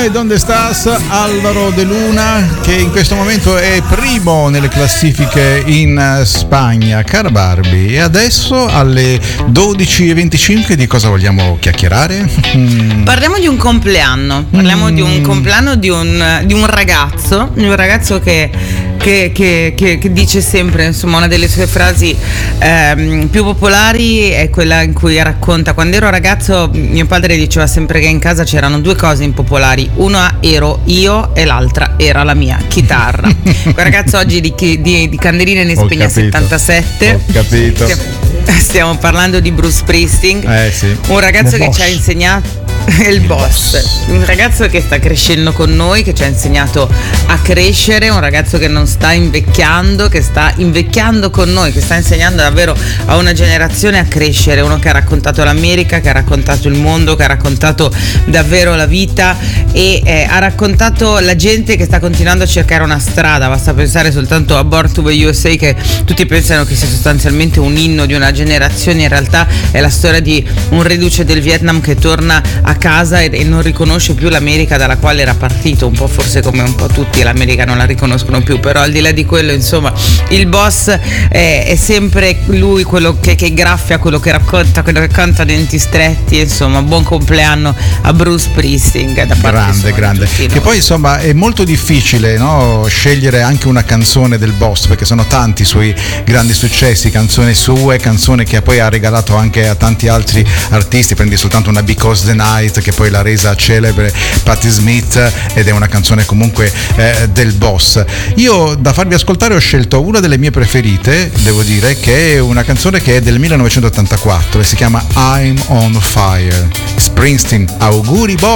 Dime donde estás, Alvaro De Luna, che in questo momento è primo nelle classifiche in Spagna. Cara Barbie, e adesso alle 12:25 di cosa vogliamo chiacchierare? Parliamo di un compleanno, di un ragazzo che dice sempre, insomma, una delle sue frasi più popolari è quella in cui racconta: quando ero ragazzo mio padre diceva sempre che in casa c'erano due cose impopolari, una ero io e l'altra era la mia chitarra. Quel ragazzo oggi di candeline ne spegne 77. Ho capito. Stiamo parlando di Bruce Springsteen, sì. Un ragazzo che ci ha insegnato il boss, un ragazzo che sta crescendo con noi, che ci ha insegnato a crescere, un ragazzo che non sta invecchiando, che sta invecchiando con noi, che sta insegnando davvero a una generazione a crescere, uno che ha raccontato l'America, che ha raccontato il mondo, che ha raccontato davvero la vita e ha raccontato la gente che sta continuando a cercare una strada. Basta pensare soltanto a Born to the USA, che tutti pensano che sia sostanzialmente un inno di una generazione, in realtà è la storia di un reduce del Vietnam che torna a casa e non riconosce più l'America dalla quale era partito, un po' forse come un po' tutti l'America non la riconoscono più, però al di là di quello, insomma, il boss è sempre lui, quello che graffia, quello che racconta, quello che canta a denti stretti. Insomma, buon compleanno a Bruce Springsteen da parte grande. Che poi insomma è molto difficile, no, scegliere anche una canzone del boss, perché sono tanti i suoi grandi successi, canzoni sue, canzoni che poi ha regalato anche a tanti altri artisti. Prendi soltanto una Because the Night, che poi l'ha resa celebre Patti Smith, ed è una canzone comunque del boss. Io da farvi ascoltare ho scelto una delle mie preferite, devo dire, che è una canzone che è del 1984 e si chiama I'm on Fire. Springsteen, auguri boss.